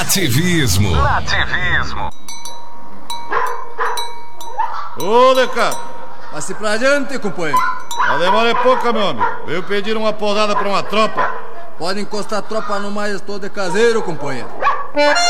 Nativismo. Ô, Decato. Passe pra adiante, companheiro. A demora é pouca, meu amigo. Veio pedir uma podada pra uma tropa. Pode encostar a tropa no mais todo de caseiro, companheiro.